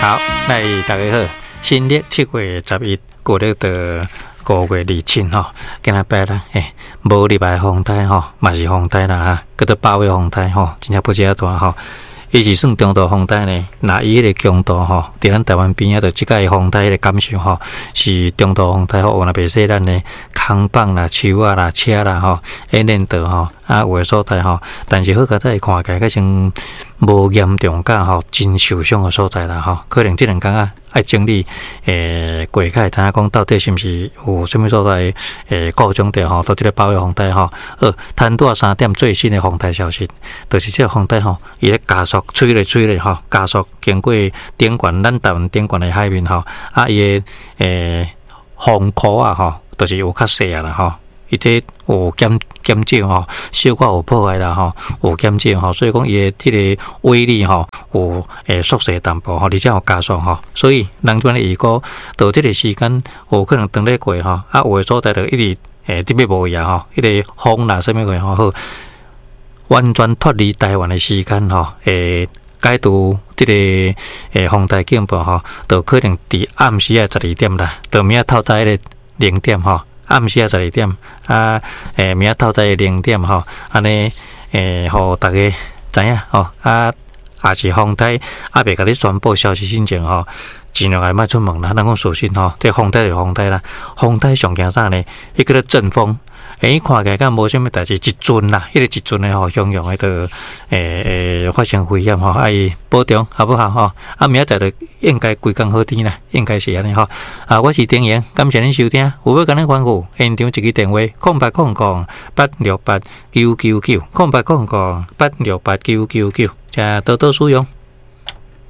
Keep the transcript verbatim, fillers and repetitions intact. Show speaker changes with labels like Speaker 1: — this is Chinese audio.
Speaker 1: 好，那大家好，新历七月十一，过了的五月二七吼，今仔拜啦，诶，无礼拜风台吼，嘛是风台啦哈，叫做八月风台吼，真正不遮大吼。伊是算中度风台呢，那伊迄个强度吼，伫咱台湾边仔，就即个风台的感受吼，是中度风台吼，若袂说咱的空棒啦、树啊啦、车啦吼，会连到吼，啊有诶所在吼，但是好佳在看起来，较像无严重甲吼，真受伤诶所在啦吼，可能即两工啊，爱整理诶过开，知影讲到底是毋是有啥物所在诶故障着吼，到即个八月风台吼，呃，摊多三点最新诶风台消息，就是即个风台吼，伊咧加速。吹咧吹咧吼，加速经过顶悬咱台湾顶悬的海面吼，啊伊诶诶风khu啊吼，就是有较细啊啦吼，伊这有减减少吼，小可有破坏啦吼，有减少吼，所以讲伊诶迄个威力吼有诶缩小淡薄吼，而且有加速吼，所以人专的预估到即个时间有可能长咧过吼，啊有诶所在就一直诶特别无呀吼，迄个风啦啥物个吼好。完全脱离台湾的时间吼，诶，解除这个诶风台警报吼，就可能伫暗时啊十二点啦，到明仔透早的零点吼，暗时啊十二点啊，诶，明仔透早的零点吼，安尼诶，互大家知影吼，啊，也是风台啊，未甲你宣布消息之前吼，尽量也莫出门啦。咱讲属性吼，这风台就风台啦，风台上惊啥呢？伊叫做阵风。诶，看起来敢无啥物代志，一阵啦，迄个一阵诶吼，汹涌诶，就诶诶发生危险吼，啊伊保重好不好吼？啊，明仔载就应该规工好天啦，应该是安尼吼。啊，我是丁言，感谢恁收听，有要甲咱关顾，现场一支电话：空八空空八六八九九九，空八空空八六八九九九，请多多使用。